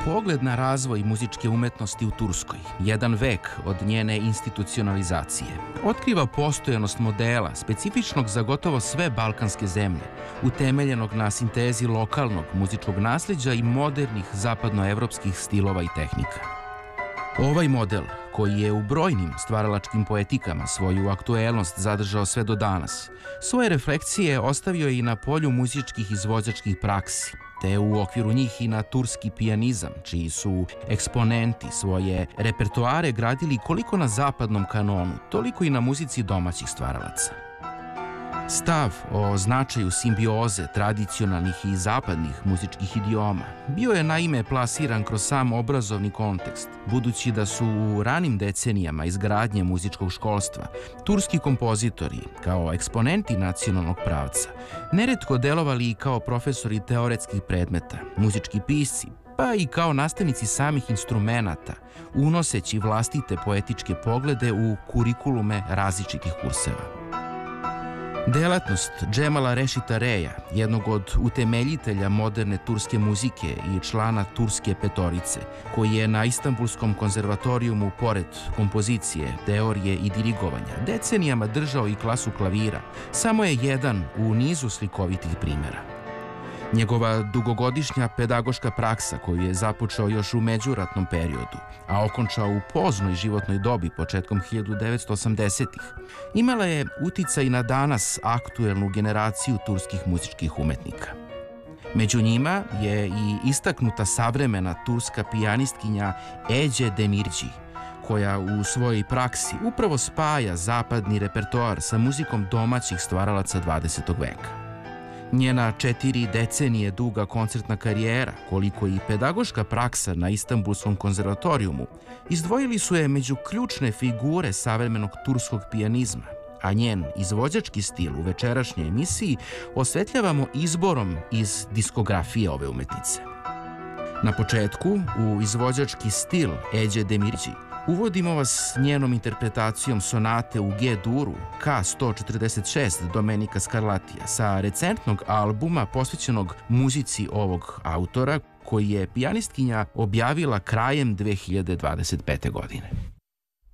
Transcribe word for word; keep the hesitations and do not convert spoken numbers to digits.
pogled na razvoj muzičke umetnosti u Turskoj, jedan vek od njene institucionalizacije, otkriva postojanost modela specifičnog za gotovo sve balkanske zemlje, utemeljenog na sintezi lokalnog muzičkog nasljeđa i modernih zapadnoevropskih stilova i tehnika. Ovaj model, koji je u brojnim stvaralačkim poetikama svoju aktuelnost zadržao sve do danas, svoje refleksije ostavio je i na polju muzičkih izvođačkih praksi, te u okviru njih i na turski pijanizam, čiji su eksponenti svoje repertoare gradili koliko na zapadnom kanonu, toliko i na muzici domaćih stvaralaca. Stav o značaju simbioze tradicionalnih i zapadnih muzičkih idioma bio je naime plasiran kroz sam obrazovni kontekst, budući da su u ranim decenijama izgradnje muzičkog školstva turski kompozitori, kao eksponenti nacionalnog pravca, neretko delovali i kao profesori teoretskih predmeta, muzički pisci, pa i kao nastavnici samih instrumenata, unoseći vlastite poetičke poglede u kurikulume različitih kurseva. Delatnost Džemala Rešita Reja, jednog od utemeljitelja moderne turske muzike i člana Turske petorice, koji je na Istanbulskom konzervatorijumu pored kompozicije, teorije i dirigovanja decenijama držao i klasu klavira, samo je jedan u nizu slikovitih primjera. Njegova dugogodišnja pedagoška praksa, koju je započeo još u međuratnom periodu, a okončao u poznoj životnoj dobi početkom hiljadu devetsto osamdesetih, imala je uticaj na danas aktuelnu generaciju turskih muzičkih umetnika. Među njima je i istaknuta savremena turska pijanistkinja Ece Demirci, koja u svojoj praksi upravo spaja zapadni repertoar sa muzikom domaćih stvaralaca dvadesetog veka. Njena četiri decenije duga koncertna karijera, koliko i pedagoška praksa na Istanbulskom konzervatorijumu, izdvojili su je među ključne figure savremenog turskog pijanizma, a njen izvođački stil u večerašnjoj emisiji osvetljavamo izborom iz diskografije ove umetnice. Na početku, u izvođački stil Ece Demirci, uvodimo vas njenom interpretacijom sonate u G-duru K sto četrdeset šest Domenica Scarlatija sa recentnog albuma posvećenog muzici ovog autora, koji je pijanistkinja objavila krajem dve hiljade dvadeset pete. godine.